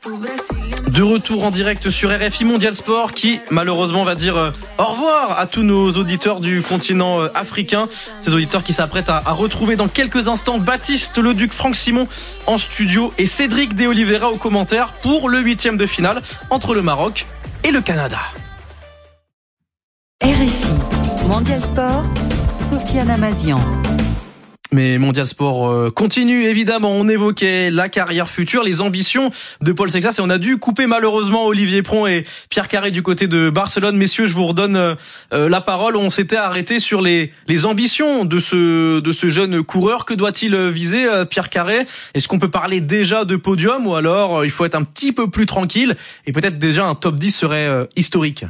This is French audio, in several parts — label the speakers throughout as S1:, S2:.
S1: De retour en direct sur RFI Mondial Sport qui malheureusement va dire au revoir à tous nos auditeurs du continent africain. Ces auditeurs qui s'apprêtent à retrouver dans quelques instants Baptiste Leduc, Franck Simon en studio et Cédric De Oliveira aux commentaires pour le 8e de finale entre le Maroc et le Canada.
S2: RFI Mondial Sport, Sofiane Amazian.
S1: Mais Mondial Sport continue évidemment. On évoquait la carrière future, les ambitions de Paul Sexas et on a dû couper malheureusement Olivier Pron et Pierre Carré du côté de Barcelone. Messieurs, je vous redonne la parole. On s'était arrêté sur les ambitions de ce jeune coureur. Que doit-il viser, Pierre Carré? Est-ce qu'on peut parler déjà de podium ou alors il faut être un petit peu plus tranquille et peut-être déjà un top 10 serait historique?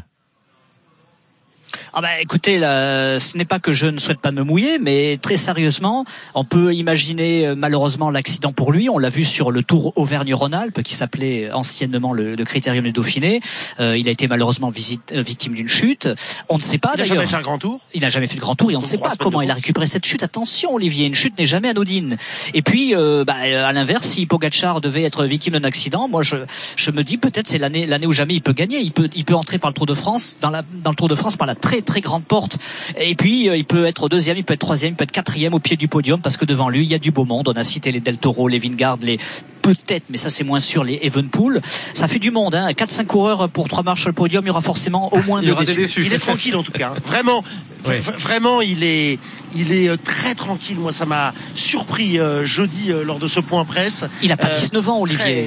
S3: Écoutez, ce n'est pas que je ne souhaite pas me mouiller, mais très sérieusement, on peut imaginer malheureusement l'accident pour lui. On l'a vu sur le Tour Auvergne-Rhône-Alpes, qui s'appelait anciennement le Critérium du Dauphiné. Il a été malheureusement victime d'une chute. On ne sait pas d'ailleurs.
S4: Il n'a jamais fait un grand tour.
S3: Il n'a jamais fait le grand tour et on ne sait pas comment il a récupéré cette chute. Attention, Olivier, une chute n'est jamais anodine. Et puis, à l'inverse, si Pogačar devait être victime d'un accident, moi je me dis peut-être c'est l'année où jamais il peut gagner. Il peut entrer par le Tour de France dans le Tour de France par la très très grande porte et puis il peut être deuxième, il peut être troisième, il peut être quatrième au pied du podium parce que devant lui il y a du beau monde. On a cité les Del Toro, les Vingegaard, peut-être, mais ça c'est moins sûr, les Evenepoel. Ça fait du monde, 4-5 coureurs pour 3 marches sur le podium. Il y aura forcément au moins 2 déçus.
S4: Il est tranquille en tout cas. Vraiment, vraiment, il est très tranquille. Moi, ça m'a surpris jeudi lors de ce point presse.
S3: Il a pas 19 ans, Olivier.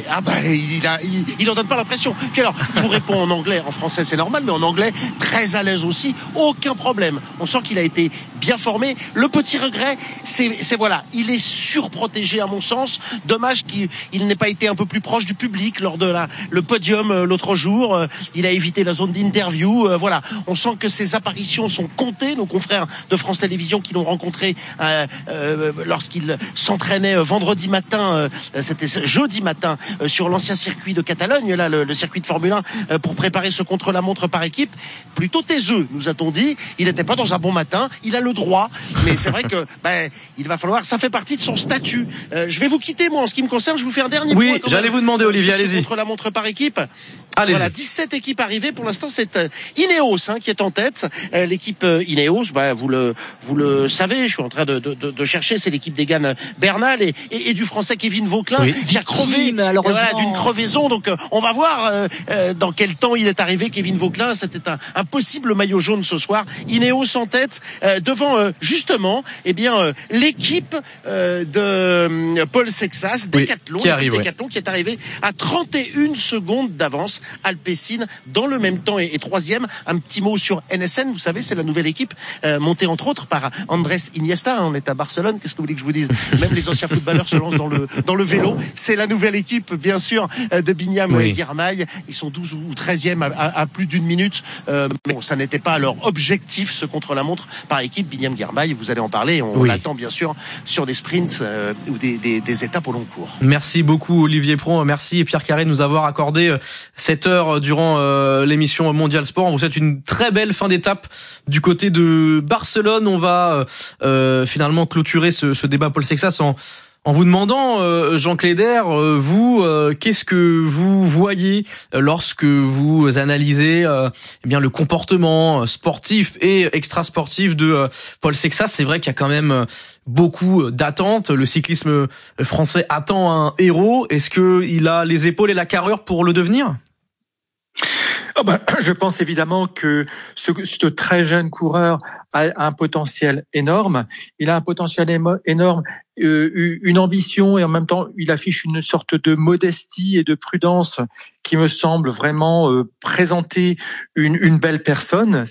S4: Il en donne pas l'impression. Puis alors, il vous répond en anglais, en français c'est normal, mais en anglais très à l'aise aussi. Aucun problème. On sent qu'il a été bien formé. Le petit regret, c'est voilà, il est surprotégé à mon sens. Dommage qu'il n'ait pas été un peu plus proche du public lors de le podium l'autre jour. Il a évité la zone d'interview. Voilà, on sent que ses apparitions sont comptées. Nos confrères de France Télévisions qui l'ont rencontré lorsqu'il s'entraînait vendredi matin, c'était jeudi matin, sur l'ancien circuit de Catalogne, là le circuit de Formule 1, pour préparer ce contre-la-montre par équipe. Plutôt taiseux, nous a-t-on dit. Il n'était pas dans un bon matin. Il a le droit, mais c'est vrai que il va falloir. Ça fait partie de son statut. Je vais vous quitter, moi, en ce qui me concerne. Je vous fais un dernier point.
S1: Oui, j'allais vous demander, Olivier, allez-y.
S4: Contre-la-montre par équipe.
S1: Allez-y.
S4: Voilà, 17 équipes arrivées. Pour l'instant, c'est Ineos qui est en tête. L'équipe Ineos, vous le savez, je suis en train de chercher. C'est l'équipe d'Egan Bernal et du Français Kevin Vauquelin qui a crevé d'une crevaison. Donc, on va voir dans quel temps il est arrivé. Kevin Vauquelin, c'était un possible maillot jaune ce soir. Ineos en tête devant justement, l'équipe de Paul Sexas, Decathlon, qui est arrivé à 31 secondes d'avance. Alpecin dans le même temps et troisième. Un petit mot sur NSN, vous savez, c'est la nouvelle équipe montée entre autres par Andrés Iniesta. On est à Barcelone, qu'est-ce que vous voulez que je vous dise? Même les anciens footballeurs se lancent dans le vélo. C'est la nouvelle équipe, bien sûr, de Binyam Girmay. Ils sont 12 ou 13e à plus d'une minute. Mais bon, ça n'était pas leur objectif, ce contre-la-montre par équipe. Binyam Girmay, vous allez en parler. On l'attend bien sûr sur des sprints ou des étapes au long cours.
S1: Merci beaucoup Olivier Pron, merci Pierre Carré de nous avoir accordé cette heure durant l'émission Mondial Sport. On vous souhaite une très belle fin d'étape du côté de Barcelone. On va finalement clôturer ce débat Paul Sexas en vous demandant, Jean Cléder, vous, qu'est-ce que vous voyez lorsque vous analysez le comportement sportif et extrasportif de Paul Sexas? C'est vrai qu'il y a quand même beaucoup d'attentes. Le cyclisme français attend un héros. Est-ce qu'il a les épaules et la carrure pour le devenir?
S5: Je pense évidemment que ce très jeune coureur a un potentiel énorme. Il a un potentiel énorme, une ambition et en même temps il affiche une sorte de modestie et de prudence qui me semble vraiment présenter une belle personne.